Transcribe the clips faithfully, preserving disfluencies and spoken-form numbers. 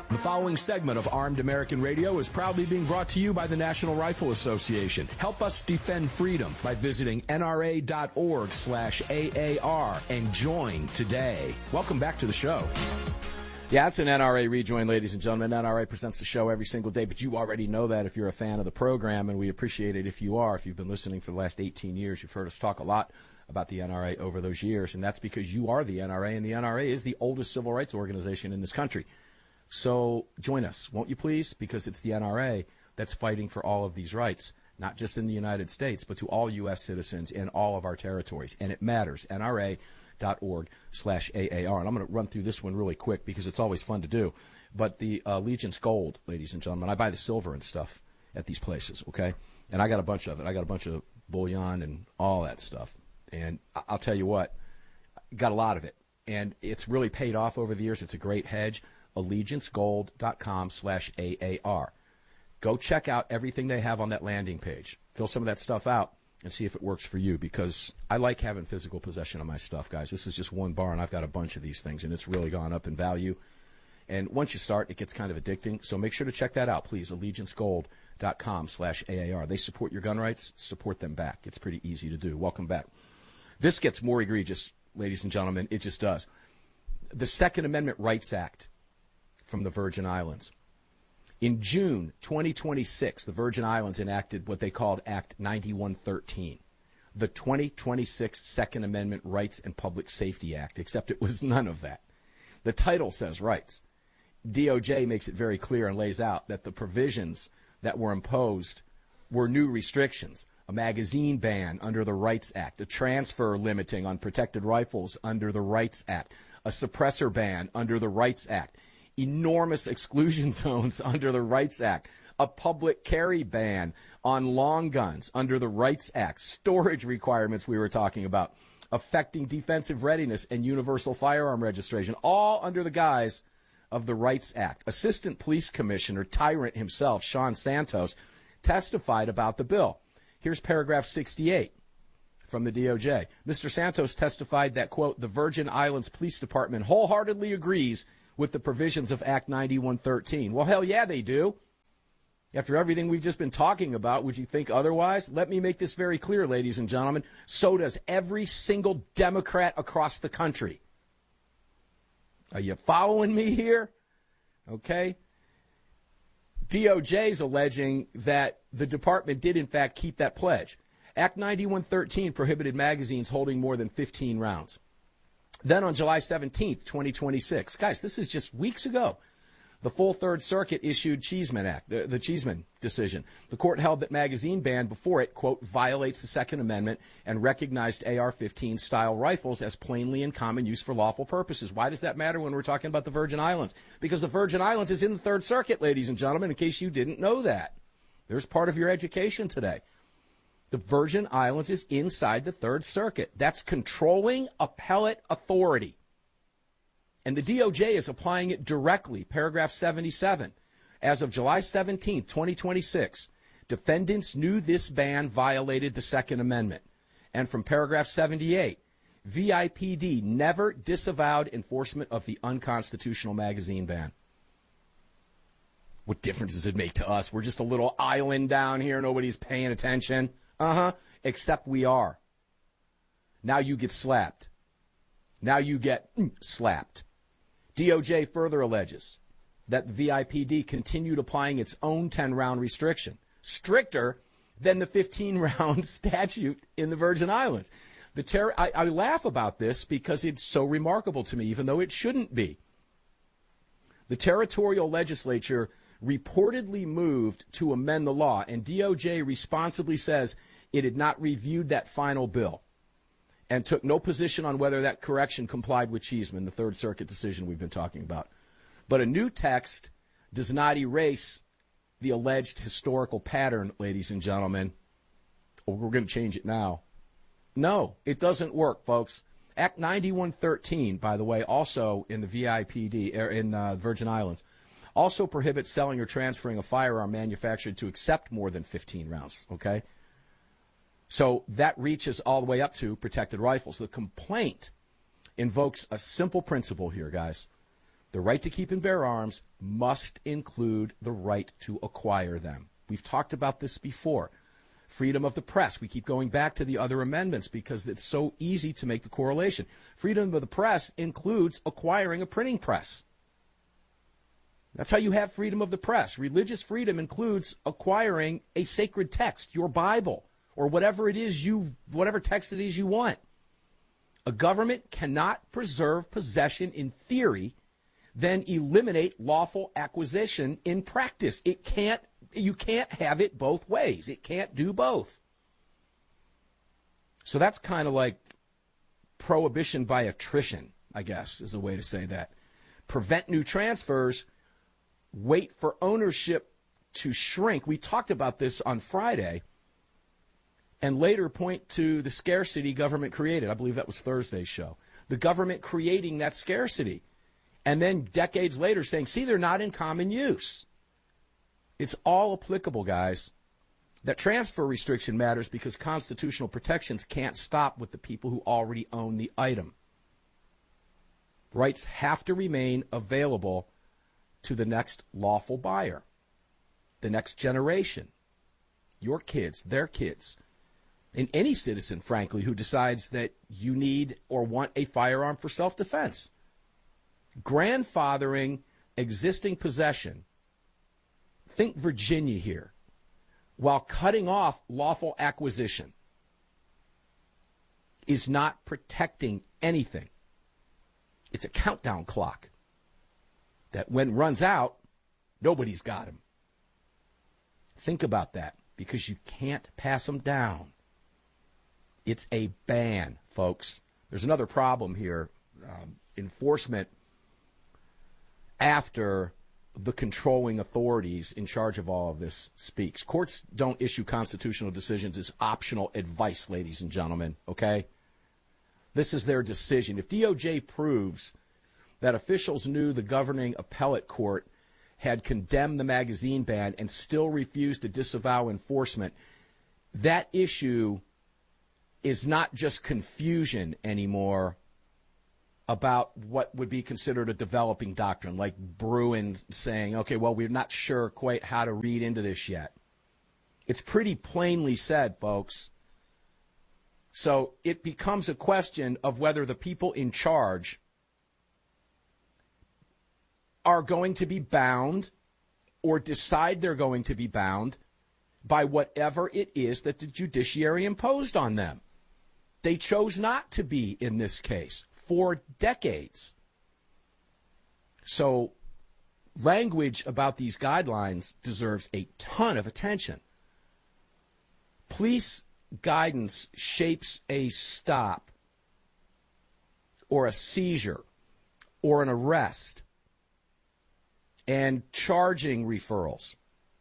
The following segment of Armed American Radio is proudly being brought to you by the National Rifle Association. Help us defend freedom by visiting nra.org slash AAR and join today. Welcome back to the show. Yeah, it's an N R A rejoin, ladies and gentlemen. N R A presents the show every single day, but you already know that if you're a fan of the program, and we appreciate it if you are. If you've been listening for the last eighteen years, you've heard us talk a lot about the N R A over those years, and that's because you are the N R A, and the N R A is the oldest civil rights organization in this country. So join us, won't you please? Because it's the N R A that's fighting for all of these rights, not just in the United States, but to all U S citizens in all of our territories. And it matters. N R A dot org slash A A R. And I'm going to run through this one really quick because it's always fun to do. But the uh, Allegiance Gold, ladies and gentlemen, I buy the silver and stuff at these places, okay? And I got a bunch of it. I got a bunch of bullion and all that stuff. And I'll tell you what, got a lot of it. And it's really paid off over the years. It's a great hedge. allegiance gold dot com slash A A R. Go check out everything they have on that landing page. Fill some of that stuff out and see if it works for you, because I like having physical possession of my stuff, guys. This is just one bar, and I've got a bunch of these things, and it's really gone up in value. And once you start, it gets kind of addicting. So make sure to check that out, please, allegiance gold dot com slash A A R. They support your gun rights. Support them back. It's pretty easy to do. Welcome back. This gets more egregious, ladies and gentlemen. It just does. The Second Amendment Rights Act from the Virgin Islands. In June twenty twenty-six, the Virgin Islands enacted what they called Act ninety-one thirteen, the twenty twenty-six Second Amendment Rights and Public Safety Act, except it was none of that. The title says rights. D O J makes it very clear and lays out that the provisions that were imposed were new restrictions: a magazine ban under the Rights Act, a transfer limiting on protected rifles under the Rights Act, a suppressor ban under the Rights Act, enormous exclusion zones under the Rights Act, a public carry ban on long guns under the Rights Act, storage requirements we were talking about, affecting defensive readiness and universal firearm registration, all under the guise of the Rights Act. Assistant Police Commissioner, tyrant himself, Sean Santos, testified about the bill. Here's paragraph sixty-eight from the D O J. Mister Santos testified that, quote, the Virgin Islands Police Department wholeheartedly agrees with the provisions of Act ninety-one thirteen. Well, hell yeah, they do. After everything we've just been talking about, would you think otherwise? Let me make this very clear, ladies and gentlemen. So does every single Democrat across the country. Are you following me here? Okay. D O J is alleging that the department did, in fact, keep that pledge. Act ninety-one thirteen prohibited magazines holding more than fifteen rounds. Then on July seventeenth, twenty twenty-six, guys, this is just weeks ago, the full Third Circuit issued Cheeseman Act, the, the Cheeseman decision. The court held that magazine ban before it, quote, violates the Second Amendment and recognized A R fifteen style rifles as plainly in common use for lawful purposes. Why does that matter when we're talking about the Virgin Islands? Because the Virgin Islands is in the Third Circuit, ladies and gentlemen, in case you didn't know that. There's part of your education today. The Virgin Islands is inside the Third Circuit. That's controlling appellate authority. And the D O J is applying it directly. Paragraph seventy-seven. As of July seventeenth, twenty twenty-six, defendants knew this ban violated the Second Amendment. And from paragraph seventy-eight, V I P D never disavowed enforcement of the unconstitutional magazine ban. What difference does it make to us? We're just a little island down here. Nobody's paying attention. Uh-huh. Except we are. Now you get slapped. Now you get mm, slapped. D O J further alleges that the V I P D continued applying its own ten-round restriction, stricter than the fifteen-round statute in the Virgin Islands. The ter- I, I laugh about this because it's so remarkable to me, even though it shouldn't be. The territorial legislature reportedly moved to amend the law, and D O J responsibly says it had not reviewed that final bill and took no position on whether that correction complied with Cheeseman, the Third Circuit decision we've been talking about. But a new text does not erase the alleged historical pattern, ladies and gentlemen. Oh, we're going to change it now. No, it doesn't work, folks. Act ninety-one thirteen, by the way, also in the V I P D, er, in uh, Virgin Islands, also prohibits selling or transferring a firearm manufactured to accept more than fifteen rounds, okay? So that reaches all the way up to protected rifles. The complaint invokes a simple principle here, guys. The right to keep and bear arms must include the right to acquire them. We've talked about this before. Freedom of the press. We keep going back to the other amendments because it's so easy to make the correlation. Freedom of the press includes acquiring a printing press. That's how you have freedom of the press. Religious freedom includes acquiring a sacred text, your Bible, or whatever it is you, whatever text it is you want. A government cannot preserve possession in theory, then eliminate lawful acquisition in practice. It can't, you can't have it both ways. It can't do both. So that's kind of like prohibition by attrition, I guess, is a way to say that. Prevent new transfers, wait for ownership to shrink. We talked about this on Friday, and later point to the scarcity government created. I believe that was Thursday's show. The government creating that scarcity. And then decades later saying, see, they're not in common use. It's all applicable, guys. That transfer restriction matters because constitutional protections can't stop with the people who already own the item. Rights have to remain available to the next lawful buyer, the next generation, your kids, their kids, and any citizen, frankly, who decides that you need or want a firearm for self-defense. Grandfathering existing possession, think Virginia here, while cutting off lawful acquisition, is not protecting anything. It's a countdown clock that when it runs out, nobody's got him. Think about that, because you can't pass them down. It's a ban, folks. There's another problem here. Um, enforcement after the controlling authorities in charge of all of this speaks. Courts don't issue constitutional decisions as optional advice, ladies and gentlemen, okay? This is their decision. If D O J proves that officials knew the governing appellate court had condemned the magazine ban and still refused to disavow enforcement, that issue is not just confusion anymore about what would be considered a developing doctrine, like Bruin saying, okay, well, we're not sure quite how to read into this yet. It's pretty plainly said, folks. So it becomes a question of whether the people in charge are going to be bound or decide they're going to be bound by whatever it is that the judiciary imposed on them. They chose not to be in this case for decades. So language about these guidelines deserves a ton of attention. Police guidance shapes a stop or a seizure or an arrest and charging referrals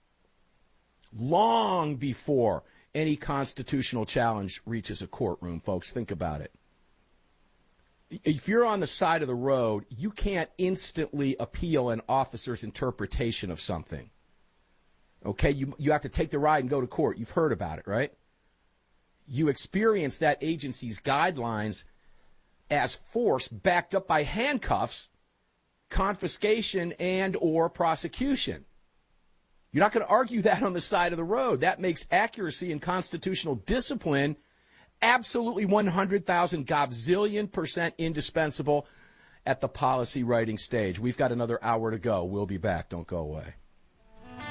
long before any constitutional challenge reaches a courtroom, folks. Think about it. If you're on the side of the road, you can't instantly appeal an officer's interpretation of something. Okay, you you have to take the ride and go to court. You've heard about it, right? You experience that agency's guidelines as force backed up by handcuffs, confiscation, and or prosecution. You're not going to argue that on the side of the road. That makes accuracy and constitutional discipline absolutely one hundred thousand gobzillion percent indispensable at the policy writing stage. We've got another hour to go. We'll be back. Don't go away.